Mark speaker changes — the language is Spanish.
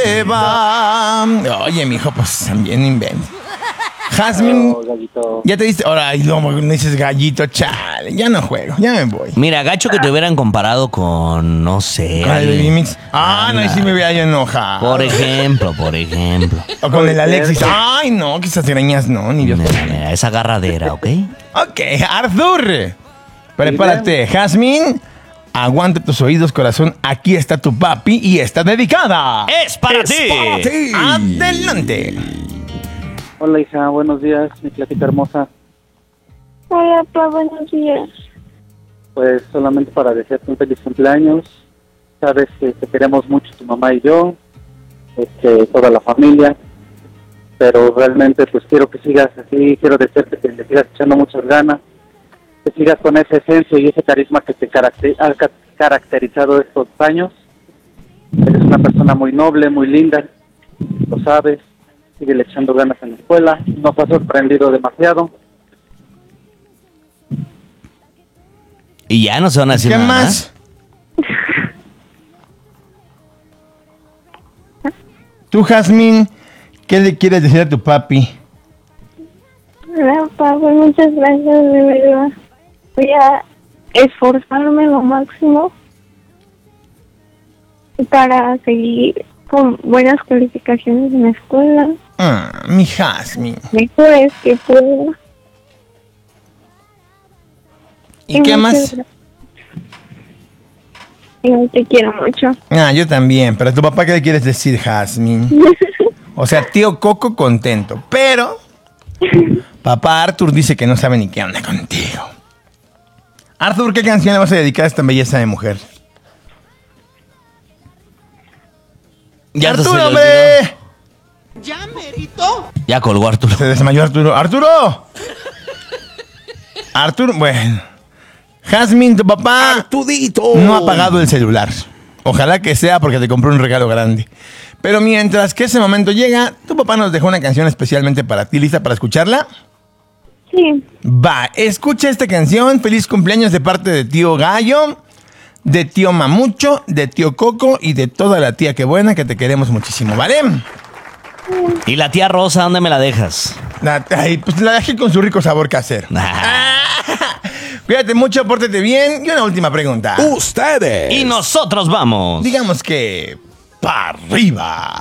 Speaker 1: va. Oye, mijo, pues también inventa. Jazmín, ya te diste. Ahora, no dices gallito, chale. Ya no juego, ya me voy.
Speaker 2: Mira, gacho que te hubieran comparado con, no sé.
Speaker 1: Con el Baby Mix. No, y si me hubiera yo enojado.
Speaker 2: Por ejemplo.
Speaker 1: O con el Alexis. Ay, no, que esas greñas no, ni Dios.
Speaker 2: Mira, esa agarradera, ¿ok?
Speaker 1: Ok, Arthur. Prepárate, Jazmín. Aguanta tus oídos, corazón. Aquí está tu papi y está dedicada.
Speaker 2: ¡Es para ti!
Speaker 1: Adelante.
Speaker 3: Hola, hija, buenos días, mi platita hermosa.
Speaker 4: Hola, papá, buenos días.
Speaker 3: Pues solamente para desearte un feliz cumpleaños. Sabes que te queremos mucho tu mamá y yo, toda la familia. Pero realmente pues quiero que sigas así, quiero desearte que le sigas echando muchas ganas, que sigas con esa esencia y ese carisma que te ha caracterizado estos años. Eres una persona muy noble, muy linda, lo sabes. Sigue echando ganas en la escuela, nos ha sorprendido demasiado.
Speaker 2: Y ya no se van a decir
Speaker 1: ¿Qué
Speaker 2: nada
Speaker 1: más? Tú, Jazmín, ¿qué le quieres decir a tu papi?
Speaker 4: Hola, papá, muchas gracias, de verdad. Voy a esforzarme lo máximo para seguir con buenas calificaciones en la escuela.
Speaker 1: Mi Jazmín.
Speaker 4: Mejores que puedo.
Speaker 1: ¿Y qué más?
Speaker 4: Te quiero mucho.
Speaker 1: Yo también, pero a tu papá, ¿qué le quieres decir, Jazmín? O sea, tío Coco contento, pero papá Arthur dice que no sabe ni qué onda contigo. Arthur, ¿qué canción le vas a dedicar a esta belleza de mujer?
Speaker 2: Ya
Speaker 1: ¡Arturo, hombre!
Speaker 5: ¿Ya, merito?
Speaker 2: Ya colgó Arturo.
Speaker 1: Se desmayó Arturo. ¡Arturo! Arturo, bueno. Jazmín, tu papá
Speaker 5: Artudito.
Speaker 1: no ha pagado el celular. Ojalá que sea porque te compró un regalo grande. Pero mientras que ese momento llega, tu papá nos dejó una canción especialmente para ti. ¿Lista para escucharla?
Speaker 4: Sí.
Speaker 1: Va, escucha esta canción. Feliz cumpleaños de parte de tío Gallo, de tío Mamucho, de tío Coco y de toda la tía que buena, que te queremos muchísimo, ¿vale?
Speaker 2: ¿Y la tía Rosa, dónde me la dejas?
Speaker 1: Pues la dejé con su rico sabor casero. Cuídate mucho, pórtate bien. Y una última pregunta.
Speaker 5: Ustedes.
Speaker 2: Y nosotros vamos.
Speaker 1: Digamos que... ¡para arriba!